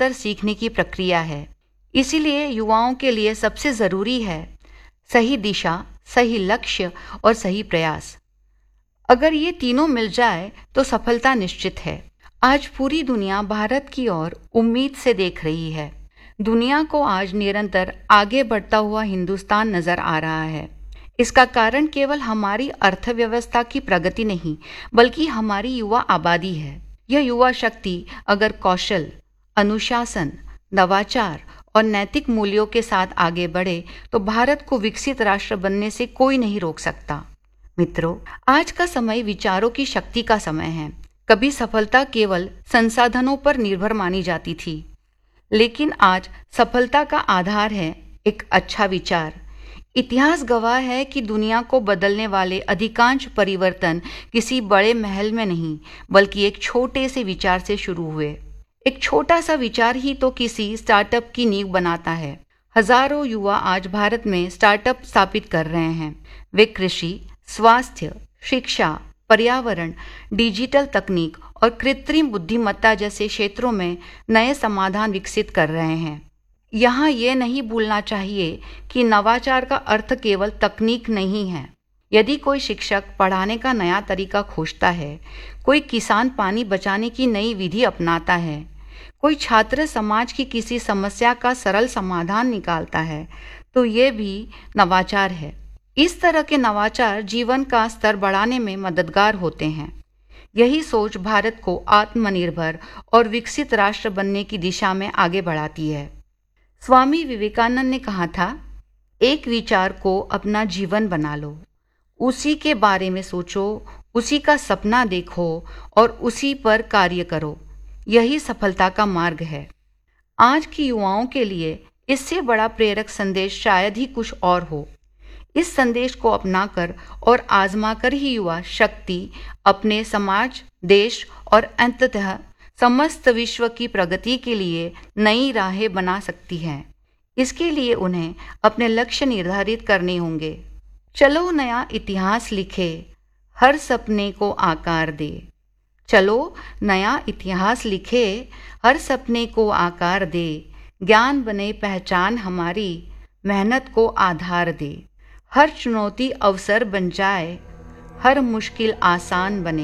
निरंतर सीखने की प्रक्रिया है। इसीलिए युवाओं के लिए सबसे ज़रूरी है सही दिशा, सही लक्ष्य और सही प्रयास। अगर ये तीनों मिल जाए तो सफलता निश्चित है। आज पूरी दुनिया भारत की ओर उम्मीद से देख रही है। दुनिया को आज निरंतर आगे बढ़ता हुआ हिंदुस्तान नजर आ रहा है। इसका कारण केवल हमारी अर्थव्यवस्था की प्रगति नहीं, बल्कि हमारी युवा आबादी है। यह युवा शक्ति अगर कौशल, अनुशासन, नवाचार और नैतिक मूल्यों के साथ आगे बढ़े तो भारत को विकसित राष्ट्र बनने से कोई नहीं रोक सकता। मित्रों, आज का समय विचारों की शक्ति का समय है। कभी सफलता केवल संसाधनों पर निर्भर मानी जाती थी, लेकिन आज सफलता का आधार है एक अच्छा विचार। इतिहास गवाह है कि दुनिया को बदलने वाले अधिकांश परिवर्तन किसी बड़े महल में नहीं, बल्कि एक छोटे से विचार से शुरू हुए। एक छोटा सा विचार ही तो किसी स्टार्टअप की नींव बनाता है। हजारों युवा आज भारत में स्टार्टअप स्थापित कर रहे हैं। वे कृषि, स्वास्थ्य, शिक्षा, पर्यावरण, डिजिटल तकनीक और कृत्रिम बुद्धिमत्ता जैसे क्षेत्रों में नए समाधान विकसित कर रहे हैं। यहाँ ये नहीं भूलना चाहिए कि नवाचार का अर्थ केवल तकनीक नहीं है। यदि कोई शिक्षक पढ़ाने का नया तरीका खोजता है, कोई किसान पानी बचाने की नई विधि अपनाता है, कोई छात्र समाज की किसी समस्या का सरल समाधान निकालता है, तो ये भी नवाचार है। इस तरह के नवाचार जीवन का स्तर बढ़ाने में मददगार होते हैं। यही सोच भारत को आत्मनिर्भर और विकसित राष्ट्र बनने की दिशा में आगे बढ़ाती है। स्वामी विवेकानंद ने कहा था, एक विचार को अपना जीवन बना लो, उसी के बारे में सोचो, उसी का सपना देखो और उसी पर कार्य करो। यही सफलता का मार्ग है। आज की युवाओं के लिए इससे बड़ा प्रेरक संदेश शायद ही कुछ और हो। इस संदेश को अपनाकर और आजमाकर ही युवा शक्ति अपने समाज, देश और अंततः समस्त विश्व की प्रगति के लिए नई राहें बना सकती है। इसके लिए उन्हें अपने लक्ष्य निर्धारित करने होंगे। चलो नया इतिहास लिखे, हर सपने को आकार दे। चलो नया इतिहास लिखे, हर सपने को आकार दे। ज्ञान बने पहचान हमारी, मेहनत को आधार दे। हर चुनौती अवसर बन जाए, हर मुश्किल आसान बने।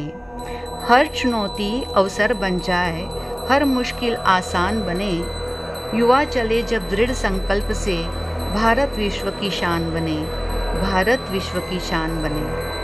हर चुनौती अवसर बन जाए, हर मुश्किल आसान बने। युवा चले जब दृढ़ संकल्प से, भारत विश्व की शान बने। भारत विश्व की शान बने।